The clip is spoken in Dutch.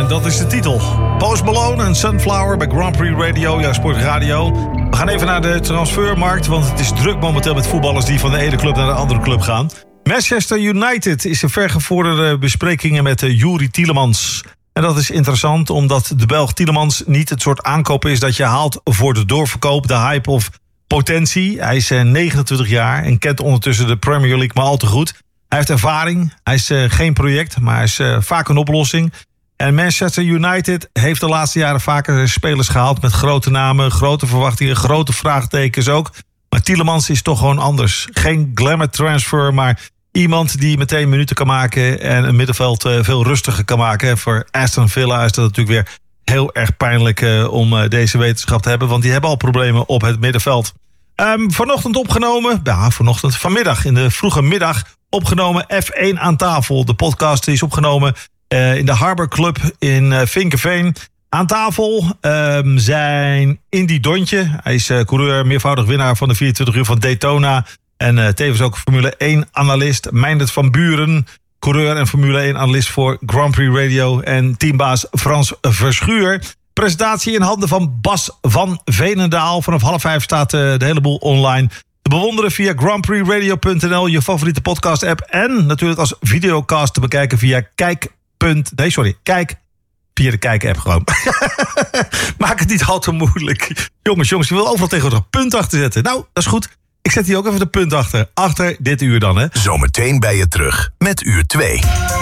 dat is de titel. Post Malone en Sunflower bij Grand Prix Radio, ja, sportradio. We gaan even naar de transfermarkt, want het is druk momenteel met voetballers die van de ene club naar de andere club gaan. Manchester United is in vergevorderde besprekingen met Youri Tielemans. En dat is interessant, omdat de Belg Tielemans niet het soort aankoop is dat je haalt voor de doorverkoop, de hype of potentie. Hij is 29 jaar en kent ondertussen de Premier League maar al te goed. Hij heeft ervaring, hij is geen project, maar hij is vaak een oplossing. En Manchester United heeft de laatste jaren vaker spelers gehaald met grote namen, grote verwachtingen, grote vraagtekens ook. Maar Tielemans is toch gewoon anders. Geen glamour transfer, maar iemand die meteen minuten kan maken en een middenveld veel rustiger kan maken. Voor Aston Villa is dat natuurlijk weer heel erg pijnlijk om deze wetenschap te hebben, want die hebben al problemen op het middenveld. Vanochtend opgenomen, vanmiddag in de vroege middag opgenomen F1 aan tafel. De podcast is opgenomen in de Harbor Club in Vinkeveen. Aan tafel zijn Indy Dontje. Hij is coureur, meervoudig winnaar van de 24 uur van Daytona. En tevens ook Formule 1-analyst. Meindert van Buren, coureur en Formule 1-analyst voor Grand Prix Radio. En teambaas Frans Verschuur. Presentatie in handen van Bas van Veenendaal. Vanaf 4:30 staat de hele boel online te bewonderen via grandprixradio.nl, je favoriete podcast-app. En natuurlijk als videocast te bekijken via Kijk via de Kijk-app gewoon. Maak het niet al te moeilijk. Jongens, je wil overal tegenwoordig een punt achter zetten. Nou, dat is goed. Ik zet hier ook even de punt achter. Achter dit uur dan, hè. Zometeen bij je terug met uur 2.